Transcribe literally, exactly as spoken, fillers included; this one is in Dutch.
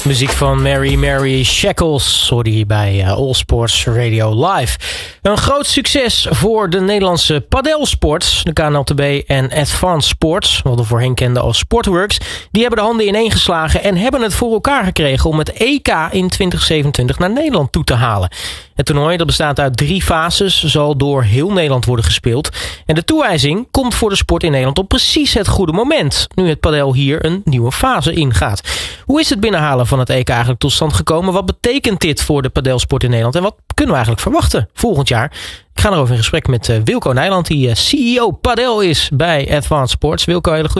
Muziek van Mary Mary Shackles hoorde hier bij uh, All Sports Radio Live. Een groot succes voor de Nederlandse padelsport. De K N L T B en Advanced Sports, wat we voorheen kenden als Sportworks, die hebben de handen ineengeslagen en hebben het voor elkaar gekregen om het E K in twintig zevenentwintig naar Nederland toe te halen. Het toernooi, dat bestaat uit drie fases, zal door heel Nederland worden gespeeld. En de toewijzing komt voor de sport in Nederland op precies het goede moment, nu het padel hier een nieuwe fase ingaat. Hoe is het binnenhalen van het E K eigenlijk tot stand gekomen? Wat betekent dit voor de padelsport in Nederland? En wat kunnen we eigenlijk verwachten volgend jaar? Ik ga erover in gesprek met uh, Wilco Nijland, die uh, C E O padel is bij Advanced Sports. Wilco, hele goede